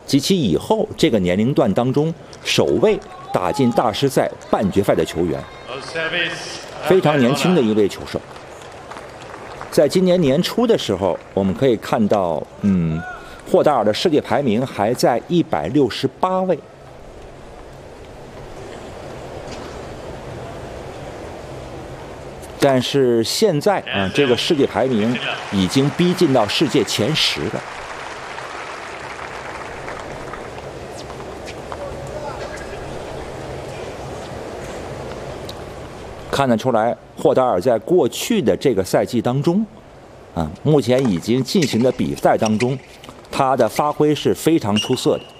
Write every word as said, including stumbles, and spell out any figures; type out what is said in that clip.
及其以后这个年龄段当中首位打进大师赛半决赛的球员，非常年轻的一位球手。在今年年初的时候，我们可以看到，嗯，霍达尔的世界排名还在一百六十八位。但是现在啊，这个世界排名已经逼近到世界前十了。看得出来，霍达尔在过去的这个赛季当中，啊，目前已经进行的比赛当中，他的发挥是非常出色的。